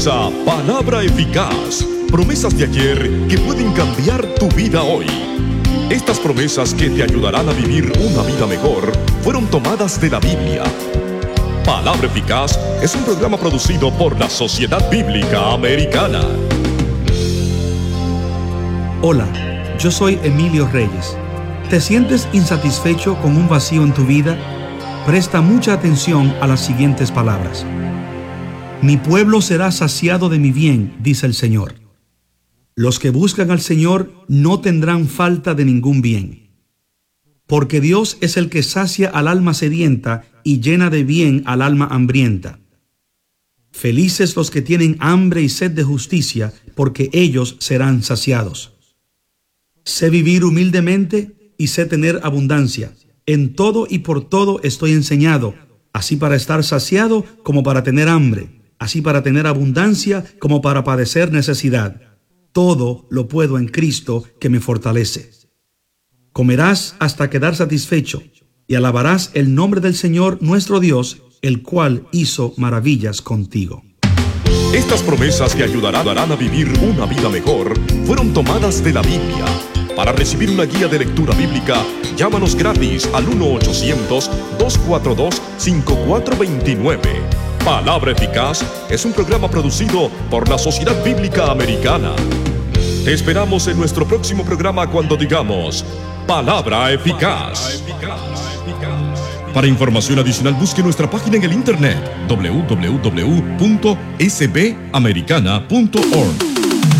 Palabra eficaz. Promesas de ayer que pueden cambiar tu vida hoy. Estas promesas que te ayudarán a vivir una vida mejor fueron tomadas de la Biblia. Palabra Eficaz es un programa producido por la Sociedad Bíblica Americana. Hola, yo soy Emilio Reyes. ¿Te sientes insatisfecho con un vacío en tu vida? Presta mucha atención a las siguientes palabras. Mi pueblo será saciado de mi bien, dice el Señor. Los que buscan al Señor no tendrán falta de ningún bien. Porque Dios es el que sacia al alma sedienta y llena de bien al alma hambrienta. Felices los que tienen hambre y sed de justicia, porque ellos serán saciados. Sé vivir humildemente y sé tener abundancia. En todo y por todo estoy enseñado, así para estar saciado como para tener hambre, así para tener abundancia como para padecer necesidad. Todo lo puedo en Cristo que me fortalece. Comerás hasta quedar satisfecho y alabarás el nombre del Señor nuestro Dios, el cual hizo maravillas contigo. Estas promesas que ayudarán a vivir una vida mejor fueron tomadas de la Biblia. Para recibir una guía de lectura bíblica, llámanos gratis al 1-800-242-5429. Palabra Eficaz es un programa producido por la Sociedad Bíblica Americana. Te esperamos en nuestro próximo programa cuando digamos Palabra Eficaz. Para información adicional, busque nuestra página en el internet www.sbamericana.org.